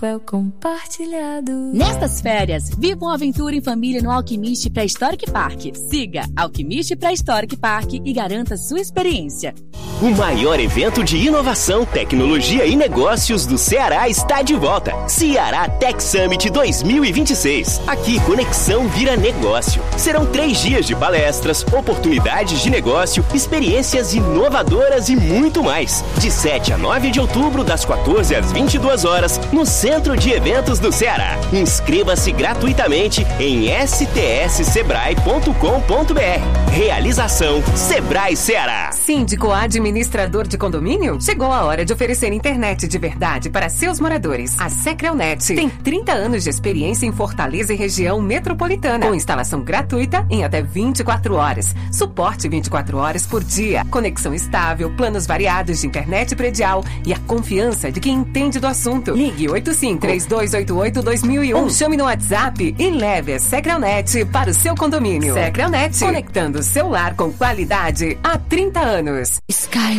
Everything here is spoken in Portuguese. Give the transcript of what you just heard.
é o compartilhado. Nestas férias, viva uma aventura em família no Alquimiste Pré-Histórico Park. Siga Alquimiste Pré-Histórico Park e garanta sua experiência. O maior evento de inovação, tecnologia e negócios do Ceará está de volta. Ceará Tech Summit 2026. Aqui, conexão vira negócio. Serão 3 dias de palestras, oportunidades de negócio, experiências inovadoras e muito mais. De 7 a 9 de outubro, das 14 às 22 horas, no Centro de Eventos do Ceará. Inscreva-se gratuitamente em stssebrae.com.br. Realização Sebrae Ceará. Síndico administrador de condomínio? Chegou a hora de oferecer internet de verdade para seus moradores. A Secrelnet tem 30 anos de experiência em Fortaleza e região metropolitana, com instalação gratuita em até 24 horas. Suporte 24 horas por dia. Conexão estável, planos variados de internet predial e a confiança de quem entende do assunto. Ligue 85-3288-2001 ou chame no WhatsApp e leve a Secrelnet para o seu condomínio. Secrelnet, conectando seu lar com qualidade há 30 anos. Sky